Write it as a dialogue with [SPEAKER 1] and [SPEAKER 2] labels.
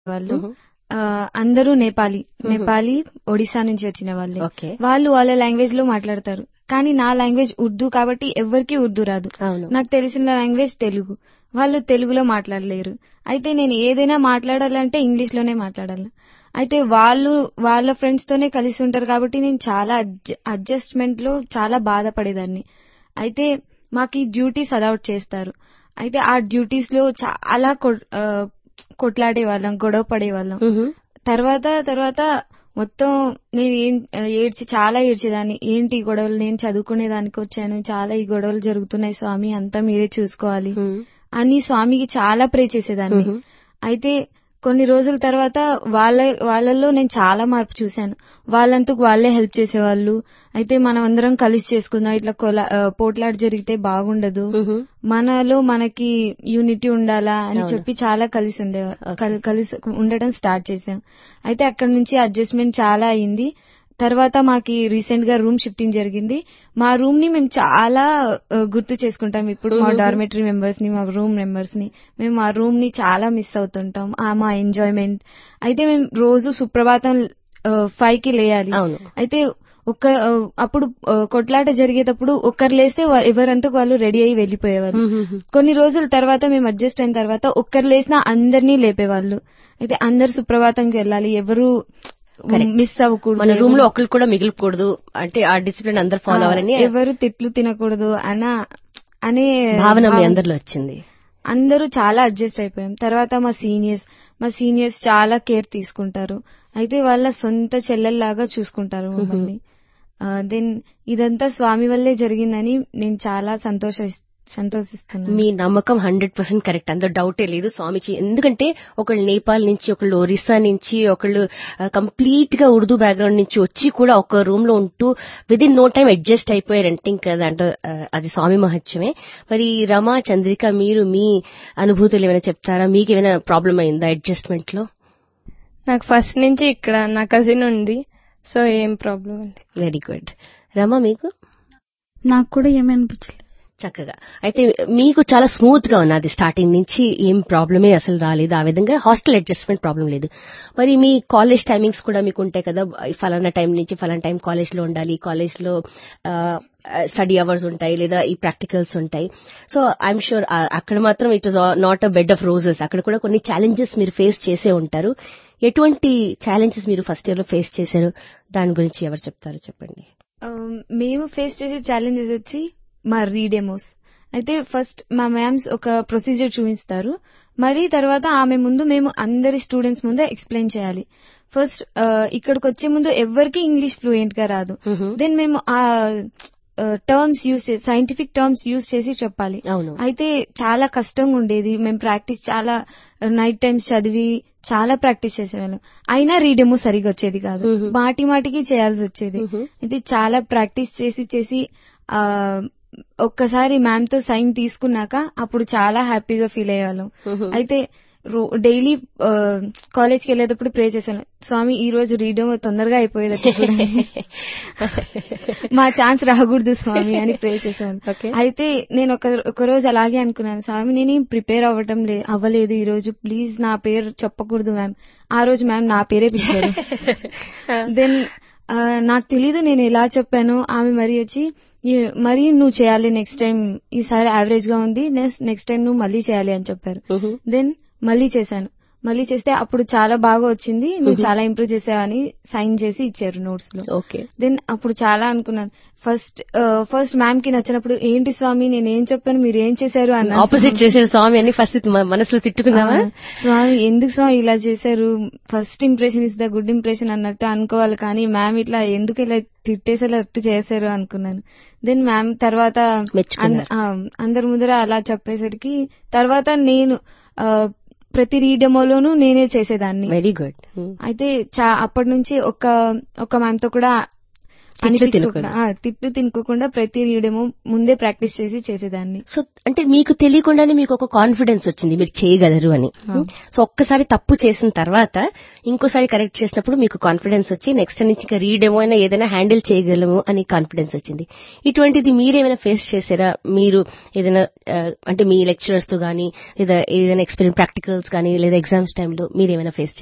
[SPEAKER 1] వాళ్ళు అందరూ నేపాలీ ఒడిశా నుంచి వచ్చిన వాళ్ళే.
[SPEAKER 2] ఓకే.
[SPEAKER 1] వాళ్ళు వాళ్ళ లాంగ్వేజ్ లో మాట్లాడతారు, కానీ నా లాంగ్వేజ్ ఉర్దూ కాబట్టి ఎవరికి ఉర్దూ రాదు.
[SPEAKER 2] అవును.
[SPEAKER 1] నాకు తెలిసిన లాంగ్వేజ్ తెలుగు, వాళ్ళు తెలుగులో మాట్లాడలేరు. అయితే నేను ఏదైనా మాట్లాడాలంటే ఇంగ్లీష్ లోనే మాట్లాడాలి. అయితే వాళ్ళు వాళ్ళ ఫ్రెండ్స్ తోనే కలిసి ఉంటారు కాబట్టి నేను చాలా అడ్జస్ట్మెంట్ లో చాలా బాధపడేదాన్ని. అయితే మాకు ఈ డ్యూటీస్ అలౌట్ చేస్తారు. అయితే ఆ డ్యూటీస్ లో చాలా కొట్లాడే వాళ్ళం, గొడవ పడేవాళ్ళం. తర్వాత మొత్తం నేను చాలా ఏడ్చేదాన్ని. ఏంటి ఈ గొడవలు, నేను చదువుకునేదానికి వచ్చాను, చాలా ఈ గొడవలు జరుగుతున్నాయి స్వామి, అంతా మీరే చూసుకోవాలి అని స్వామికి చాలా ప్రే చేసేదాన్ని. అయితే కొన్ని రోజుల తర్వాత వాళ్ళల్లో నేను చాలా మార్పు చూశాను. వాళ్ళంతకు వాళ్లే హెల్ప్ చేసేవాళ్ళు. అయితే మనం అందరం కలిసి చేసుకుందాం, ఇట్లా పోట్లాట జరిగితే బాగుండదు, మనలో మనకి యూనిటీ ఉండాలా అని చెప్పి చాలా కలిసి ఉండడం స్టార్ట్ చేశాం. అయితే అక్కడి నుంచి అడ్జస్ట్మెంట్ చాలా అయింది. తర్వాత మాకి రీసెంట్ గా రూమ్ షిఫ్టింగ్ జరిగింది. మా రూమ్ ని మేము చాలా గుర్తు చేసుకుంటాం ఇప్పుడు. మా డార్మెటరీ మెంబర్స్ ని, మా రూమ్ మెంబర్స్ ని, మేము ఆ రూమ్ ని చాలా మిస్ అవుతుంటాం. మా ఎంజాయ్మెంట్. అయితే మేము రోజు సుప్రభాతం 5 కి లేయాలి. అయితే అప్పుడు కొట్లాట జరిగేటప్పుడు ఒక్కరు లేస్తే ఎవరంతకు వాళ్ళు రెడీ అయ్యి వెళ్లిపోయేవారు. కొన్ని రోజుల తర్వాత మేము అడ్జస్ట్ అయిన తర్వాత ఒక్కరు లేసినా అందరినీ లేపేవాళ్ళు. అయితే అందరు సుప్రభాతంకి వెళ్ళాలి, ఎవరు మిస్ అవ్వకూడదు,
[SPEAKER 2] మన రూమ్ లో ఒకరు కూడా మిగిలికూడదు, అంటే ఆ డిసిప్లిన్ అందరు ఫాలో అవ్వాలని,
[SPEAKER 1] ఎవరు తిట్లు తినకూడదు అనే
[SPEAKER 2] భావన మీ అందరిలో వచ్చింది.
[SPEAKER 1] అందరూ చాలా అడ్జస్ట్ అయిపోయాం. తర్వాత మా సీనియర్స్ చాలా కేర్ తీసుకుంటారు. అయితే వాళ్ళ సొంత చెల్లెల్లాగా చూసుకుంటారు మమ్మల్ని. దెన్ ఇదంతా స్వామి వల్లే జరిగిందని నేను చాలా సంతోషిస్తున్నాను.
[SPEAKER 2] మీ నమ్మకం 100% కరెక్ట్, అందులో డౌటే లేదు స్వామిజీ. ఎందుకంటే ఒకళ్ళు నేపాల్ నుంచి, ఒకళ్ళు ఒరిస్సా నుంచి, ఒకళ్ళు కంప్లీట్ గా ఉర్దూ బ్యాక్గ్రౌండ్ నుంచి వచ్చి కూడా ఒక రూమ్ లో ఉంటూ విదిన్ నో టైం అడ్జస్ట్ అయిపోయారంటే ఇంకా దాంట్లో అది స్వామి మహత్యమే. మరి రమా, చంద్రిక, మీరు మీ అనుభూతులు ఏమైనా చెప్తారా? మీకు ఏమైనా ప్రాబ్లం అయిందా అడ్జస్ట్మెంట్ లో?
[SPEAKER 3] నాకు ఫస్ట్ నుంచి ఇక్కడ నా కజిన్ ఉంది, సో ఏం ప్రాబ్లం ఉంది.
[SPEAKER 2] Very good. రమా, మీకు?
[SPEAKER 4] నాకు కూడా ఏమీ అనిపించలేదు.
[SPEAKER 2] చక్కగా. అయితే మీకు చాలా స్మూత్ గా ఉన్నది స్టార్టింగ్ నుంచి, ఏం ప్రాబ్లమే అసలు రాలేదు. ఆ విధంగా హాస్టల్ అడ్జస్ట్మెంట్ ప్రాబ్లం లేదు. మరి మీ కాలేజ్ టైమింగ్స్ కూడా మీకు ఉంటాయి కదా, ఫలానా టైం నుంచి ఫలానా టైం కాలేజ్ లో ఉండాలి, కాలేజ్ లో స్టడీ అవర్స్ ఉంటాయి, లేదా ఈ ప్రాక్టికల్స్ ఉంటాయి. సో ఐఎమ్ షూర్ అక్కడ మాత్రం it was not a bed of roses. అక్కడ కూడా కొన్ని ఛాలెంజెస్ మీరు ఫేస్ చేసే ఉంటారు. ఎటువంటి ఛాలెంజెస్ మీరు ఫస్ట్ ఇయర్ లో ఫేస్ చేశారు, దాని గురించి ఎవరు చెప్తారు చెప్పండి.
[SPEAKER 1] మేము ఫేస్ చేసే ఛాలెంజెస్ వచ్చి మా రీడెమోస్. అయితే ఫస్ట్ మా మ్యామ్స్ ఒక ప్రొసీజర్ చూపిస్తారు, మరి తర్వాత ఆమె ముందు మేము అందరి స్టూడెంట్స్ ముందు ఎక్స్ప్లెయిన్ చేయాలి. ఫస్ట్ ఇక్కడికి వచ్చే ముందు ఎవరికి ఇంగ్లీష్ ఫ్లూయెంట్ గా రాదు. దెన్ మేము ఆ టర్మ్స్ సైంటిఫిక్ టర్మ్స్ యూజ్ చేసి చెప్పాలి. అయితే చాలా కష్టంగా ఉండేది. మేము ప్రాక్టీస్ చాలా నైట్ టైమ్స్ చదివి చాలా ప్రాక్టీస్ చేసేవాళ్ళం. అయినా రీడెమో సరిగా వచ్చేది కాదు, మాటికి చేయాల్సి వచ్చేది. అయితే చాలా ప్రాక్టీస్ చేసి ఒక్కసారి మ్యామ్ తో సైన్ తీసుకున్నాక అప్పుడు చాలా హ్యాపీగా ఫీల్ అయ్యేవాళ్ళం. అయితే డైలీ కాలేజ్కి వెళ్ళేటప్పుడు ప్రే చేశాను, స్వామి ఈ రోజు రీడెమో తొందరగా అయిపోయేదట్టు మా ఛాన్స్ రాకూడదు స్వామి అని ప్రే చేశాను. అయితే నేను ఒక రోజు అలాగే అనుకున్నాను, స్వామి నేను ప్రిపేర్ అవ్వలేదు ఈ రోజు, ప్లీజ్ నా పేరు చెప్పకూడదు మ్యామ్. ఆ రోజు మ్యామ్ నా పేరే పిలిచారు. దెన్ నాకు తెలీదు నేను ఎలా చెప్పాను. ఆమె మరి నువ్వు చేయాలి నెక్స్ట్ టైం, ఈసారి యావరేజ్ గా ఉంది, నెక్స్ట్ టైం నువ్వు మళ్ళీ చేయాలి అని చెప్పారు. దెన్ మళ్ళీ చేశాను. మళ్ళీ చేస్తే అప్పుడు చాలా బాగా వచ్చింది, నువ్వు చాలా ఇంప్రూవ్ చేసావని సైన్ చేసి ఇచ్చారు నోట్స్ లో. దెన్ అప్పుడు చాలా అనుకున్నాను. ఫస్ట్ మ్యామ్ కి నచ్చినప్పుడు ఏంటి స్వామి నేనేం చెప్పాను మీరు ఏం చేశారు అన్న,
[SPEAKER 2] ఆపోజిట్ చేశారు స్వామి అని ఫస్ట్ మనసులో తిట్టుకున్నావా?
[SPEAKER 1] స్వామి ఎందుకు స్వామి ఇలా చేశారు, first impression is the good impression అన్నట్టు అనుకోవాలి, కానీ మ్యామ్ ఇట్లా ఎందుకు ఇలా తిట్టేసేటట్టు చేశారు అనుకున్నాను. దెన్ మ్యామ్ తర్వాత అందరి ముందర అలా చెప్పేసరికి తర్వాత నేను ప్రతి రీడెమోలోనూ నేనే చేసేదాన్ని.
[SPEAKER 2] Very good.
[SPEAKER 1] అయితే అప్పటి నుంచి ఒక మ్యామ్ తో కూడా తిట్లు తినుకోకుండా ప్రతి రీడేమో ముందే ప్రాక్టీస్ చేసేదాన్ని.
[SPEAKER 2] సో అంటే మీకు తెలియకుండానే మీకు ఒక కాన్ఫిడెన్స్ వచ్చింది మీరు చేయగలరు అని. సో ఒక్కసారి తప్పు చేసిన తర్వాత ఇంకోసారి కరెక్ట్ చేసినప్పుడు మీకు కాన్ఫిడెన్స్ వచ్చి నెక్స్ట్ నుంచి ఇంకా రీడ్ ఏమైనా ఏదైనా హ్యాండిల్ చేయగలము అని కాన్ఫిడెన్స్ వచ్చింది. ఇటువంటిది మీరేమైనా ఫేస్ చేశారా? మీరు ఏదైనా అంటే మీ లెక్చరర్స్ తో గానీ లేదా ఏదైనా ఎక్స్పీరియన్స్ ప్రాక్టికల్స్ కానీ లేదా ఎగ్జామ్స్ టైంలో మీరేమైనా ఫేస్